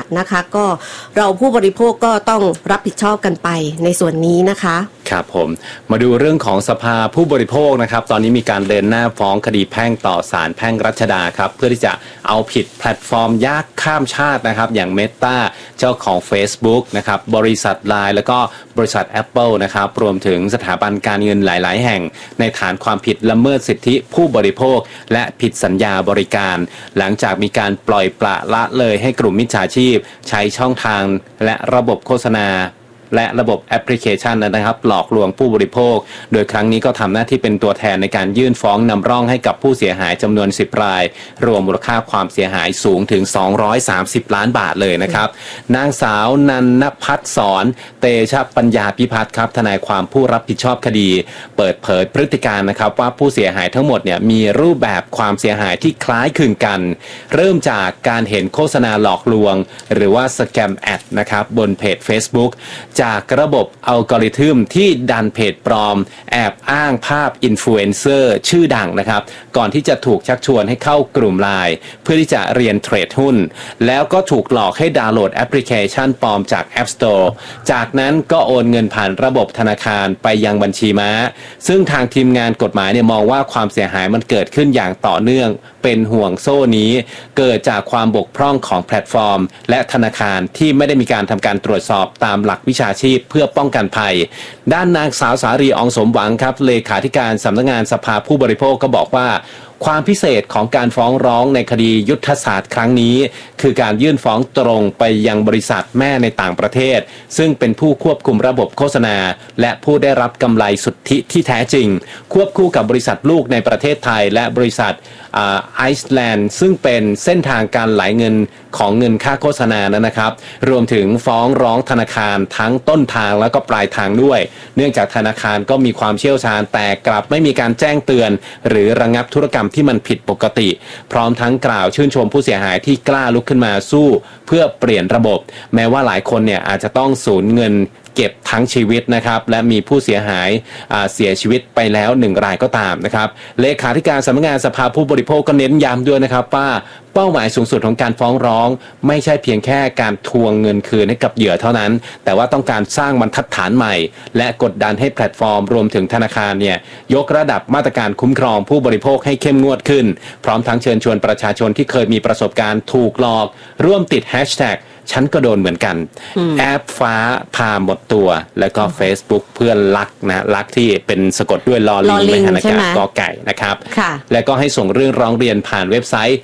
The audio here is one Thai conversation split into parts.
นะคะก็เราผู้บริโภคก็ต้องรับผิดชอบกันไปในส่วนนี้นะคะครับผมมาดูเรื่องของสภาผู้บริโภคนะครับตอนนี้มีการเดินหน้าฟ้องคดีแพ่งต่อศาลแพ่งรัชดาครับเพื่อที่จะเอาผิดแพลตฟอร์มยักษ์ข้ามชาตินะครับอย่าง Meta เจ้าของ Facebook นะครับบริษัท LINE แล้วก็บริษัท Apple นะครับรวมถึงสถาบันการเงินหลายๆแห่งในฐานความผิดละเมิดสิทธิผู้บริโภคและผิดสัญญาบริการหลังจากมีการปล่อยปละละเลยให้กลุ่มมิจฉาชีพใช้ช่องทางและระบบโฆษณาและระบบแอปพลิเคชันนะครับหลอกลวงผู้บริโภคโดยครั้งนี้ก็ทำหน้าที่เป็นตัวแทนในการยื่นฟ้องนำร่องให้กับผู้เสียหายจำนวน10 รายรวมมูลค่าความเสียหายสูงถึง230 ล้านบาทเลยนะครับนางสาวนันพัฒน์สอนเตชะปัญญาพิพัฒน์ครับทนายความผู้รับผิดชอบคดีเปิดเผยพฤติการนะครับว่าผู้เสียหายทั้งหมดเนี่ยมีรูปแบบความเสียหายที่คล้ายคลึงกันเริ่มจากการเห็นโฆษณาหลอกลวงหรือว่าสแกมแอดนะครับบนเพจ Facebookจากระบบอัลกอริทึมที่ดันเพจปลอมแอบอ้างภาพอินฟลูเอนเซอร์ชื่อดังนะครับก่อนที่จะถูกชักชวนให้เข้ากลุ่ม LINE เพื่อที่จะเรียนเทรดหุ้นแล้วก็ถูกหลอกให้ดาวน์โหลดแอปพลิเคชันปลอมจาก App Store จากนั้นก็โอนเงินผ่านระบบธนาคารไปยังบัญชีม้าซึ่งทางทีมงานกฎหมายเนี่ยมองว่าความเสียหายมันเกิดขึ้นอย่างต่อเนื่องเป็นห่วงโซ่นี้เกิดจากความบกพร่องของแพลตฟอร์มและธนาคารที่ไม่ได้มีการทำการตรวจสอบตามหลักวิชาชีพเพื่อป้องกันภัยด้านนางสาวสารีอองสมหวังครับเลขาธิการสำนักงานสภาผู้บริโภคก็บอกว่าความพิเศษของการฟ้องร้องในคดียุทธศาสตร์ครั้งนี้คือการยื่นฟ้องตรงไปยังบริษัทแม่ในต่างประเทศซึ่งเป็นผู้ควบคุมระบบโฆษณาและผู้ได้รับกำไรสุทธิที่แท้จริงควบคู่กับบริษัทลูกในประเทศไทยและบริษัทไอซ์แลนด์ซึ่งเป็นเส้นทางการไหลเงินของเงินค่าโฆษณานะครับรวมถึงฟ้องร้องธนาคารทั้งต้นทางแล้วก็ปลายทางด้วยเนื่องจากธนาคารก็มีความเชี่ยวชาญแต่กลับไม่มีการแจ้งเตือนหรือระงับธุรกรรมที่มันผิดปกติพร้อมทั้งกล่าวชื่นชมผู้เสียหายที่กล้าลุกขึ้นมาสู้เพื่อเปลี่ยนระบบแม้ว่าหลายคนเนี่ยอาจจะต้องสูญเงินเก็บทั้งชีวิตนะครับและมีผู้เสียหายเสียชีวิตไปแล้ว1 รายก็ตามนะครับเลขาธิการสำนักงานสภาผู้บริโภคก็เน้นย้ำด้วยนะครับว่าเป้าหมายสูงสุดของการฟ้องร้องไม่ใช่เพียงแค่การทวงเงินคืนให้กับเหยื่อเท่านั้นแต่ว่าต้องการสร้างบรรทัดฐานใหม่และกดดันให้แพลตฟอร์มรวมถึงธนาคารเนี่ยยกระดับมาตรการคุ้มครองผู้บริโภคให้เข้มงวดขึ้นพร้อมทั้งเชิญชวนประชาชนที่เคยมีประสบการณ์ถูกหลอกร่วมติดแฮชแท็กฉันก็โดนเหมือนกันแอปฟ้าพาหมดตัวแล้วก็ Facebook เพื่อนรักนะรักที่เป็นสะกดด้วยลอลิงไม่หันอากาศกอไก่นะครับแล้วก็ให้ส่งเรื่องร้องเรียนผ่านเว็บไซต์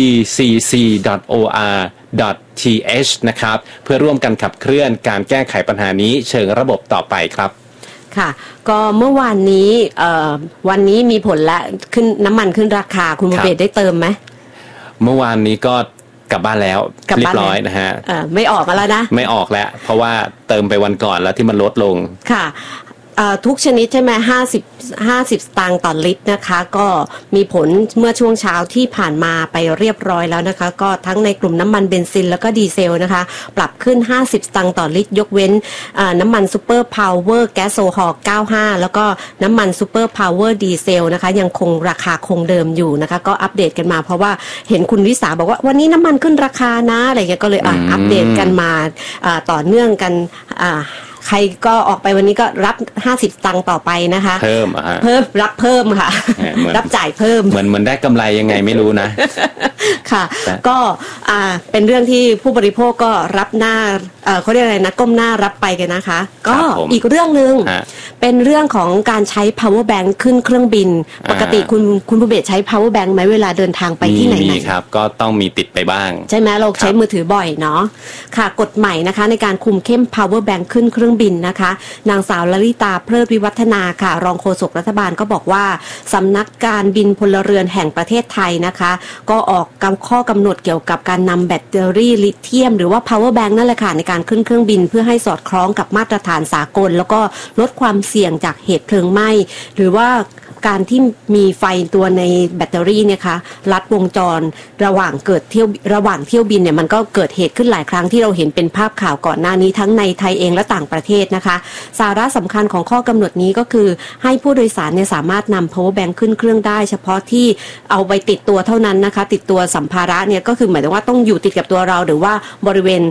tcc.or.th นะครับเพื่อร่วมกันขับเคลื่อนการแก้ไขปัญหานี้เชิงระบบต่อไปครับค่ะก็เมื่อวานนี้วันนี้มีผลละขึ้นน้ำมันขึ้นราคาคุณบุเบศได้เติมไหมเมื่อวานนี้ก็กลับบ้านแล้วเรียบร้อยนะฮะไม่ออกแล้วนะไม่ออกแล้วเพราะว่าเติมไปวันก่อนแล้วที่มันลดลงค่ะทุกชนิดใช่ไหม50 สตางค์ต่อลิตรนะคะก็มีผลเมื่อช่วงเช้าที่ผ่านมาไปเรียบร้อยแล้วนะคะก็ทั้งในกลุ่มน้ำมันเบนซินแล้วก็ดีเซลนะคะปรับขึ้น50 สตางค์ต่อลิตรยกเว้นน้ำมันซูเปอร์พาวเวอร์แก๊สโซฮอล์95แล้วก็น้ำมันซูเปอร์พาวเวอร์ดีเซลนะคะยังคงราคาคงเดิมอยู่นะคะก็อัปเดตกันมาเพราะว่าเห็นคุณวิสาบอกว่าวันนี้น้ำมันขึ้นราคานะอะไรเงี้ยก็เลยอัปเดตกันมาต่อเนื่องกันใครก็ออกไปวันนี้ก็รับ50 สตางค์ต่อไปนะคะเพิ่มรับเพิ่มค่ะรับจ่ายเพิ่มเหมือนได้กำไรยังไงไม่รู้นะค่ะก็เป็นเรื่องที่ผู้บริโภคก็รับหน้าเขาเรียกอะไรนะก้มหน้ารับไปกันนะคะก็อีกเรื่องนึงเป็นเรื่องของการใช้ power bank ขึ้นเครื่องบินปกติคุณผู้เบสใช้ power bank ไหมเวลาเดินทางไปที่ไหนมีครับก็ต้องมีติดไปบ้างใช่ไหมเราใช้มือถือบ่อยเนาะค่ะกฎใหม่นะคะในการคุมเข้ม power bank ขึ้นเครื่องบินนะคะนางสาวลลิตาเพลิดวิวัฒนาค่ะรองโฆษกรัฐบาลก็บอกว่าสำนักการบินพลเรือนแห่งประเทศไทยนะคะก็ออกข้อกำหนดเกี่ยวกับการนำแบตเตอรี่ลิเธียมหรือว่า power bank นั่นแหละค่ะในการขึ้นเครื่องบินเพื่อให้สอดคล้องกับมาตรฐานสากลแล้วก็ลดความเสี่ยงจากเหตุเพลิงไหม้หรือว่าการที่มีไฟตัวในแบตเตอรี่เนี่ยค่ะลัดวงจรระหว่างเที่ยวบินเนี่ยมันก็เกิดเหตุขึ้นหลายครั้งที่เราเห็นเป็นภาพข่าวก่อนหน้านี้ทั้งในไทยเองและต่างประเทศนะคะสาระสำคัญของข้อกำหนดนี้ก็คือให้ผู้โดยสารเนี่ยสามารถนำ power bank ขึ้นเครื่องได้เฉพาะที่เอาไปติดตัวเท่านั้นนะคะติดตัวสัมภาระเนี่ยก็คือหมายถึงว่าต้องอยู่ติดกับตัวเราหรือว่าบริเวณ